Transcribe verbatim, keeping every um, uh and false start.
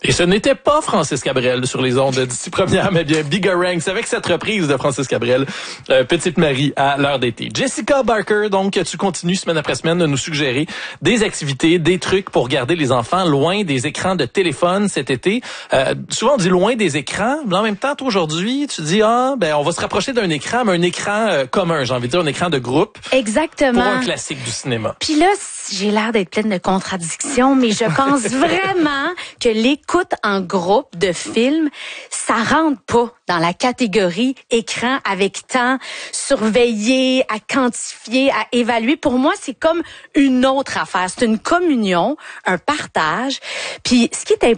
Et ce n'était pas Francis Cabrel sur les ondes d'ici première, mais bien Bigger Ranks avec cette reprise de Francis Cabrel, euh, Petite Marie à l'heure d'été. Jessica Barker, donc tu continues semaine après semaine de nous suggérer des activités, des trucs pour garder les enfants loin des écrans de téléphone cet été. Euh, souvent on dit loin des écrans, mais en même temps, toi aujourd'hui, tu dis ah ben on va se rapprocher d'un écran, mais un écran euh, commun, j'ai envie de dire un écran de groupe. Exactement. Pour un classique du cinéma. Puis là, j'ai l'air d'être pleine de contradictions, mais je pense vraiment que l'écoute en groupe de films, ça rentre pas dans la catégorie écran avec temps, surveillé, à quantifier, à évaluer. Pour moi, c'est comme une autre affaire. C'est une communion, un partage. Puis ce qui est important,